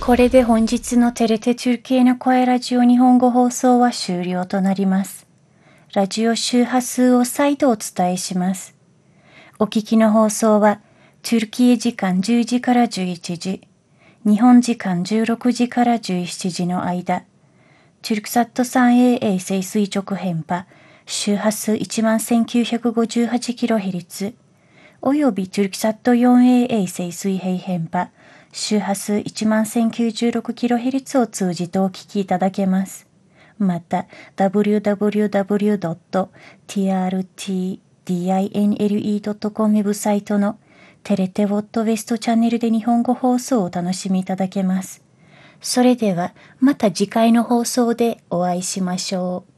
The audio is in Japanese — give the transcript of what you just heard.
これで本日のテレテトゥルキエの声ラジオ日本語放送は終了となります。ラジオ周波数を再度お伝えします。お聞きの放送は、トゥルキエ時間10時から11時、日本時間16時から17時の間、トゥルクサット 3A 衛星垂直変波、周波数 11,958kHz、およびトゥルキサット 4A 衛星水平変波、周波数 11,096kHz を通じてお聞きいただけます。また、www.trtdinle.com ウェブサイトのテレテウォットウェストチャンネルで日本語放送をお楽しみいただけます。それでは、また次回の放送でお会いしましょう。